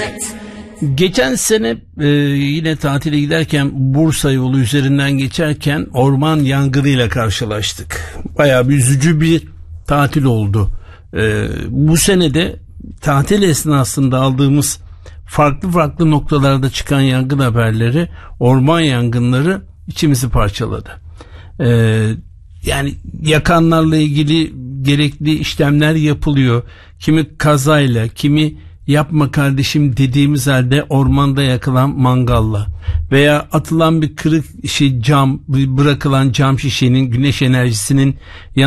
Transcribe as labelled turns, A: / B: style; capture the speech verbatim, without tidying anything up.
A: Geçen sene e, yine tatile giderken Bursa yolu üzerinden geçerken orman yangınıyla karşılaştık. Bayağı bir üzücü bir tatil oldu. E, bu sene de tatil esnasında aldığımız farklı farklı noktalarda çıkan yangın haberleri, orman yangınları içimizi parçaladı. E, yani yakanlarla ilgili gerekli işlemler yapılıyor. Kimi kazayla, kimi yapma kardeşim dediğimiz halde ormanda yakılan mangalla veya atılan bir kırık şey, cam, bırakılan cam şişenin güneş enerjisinin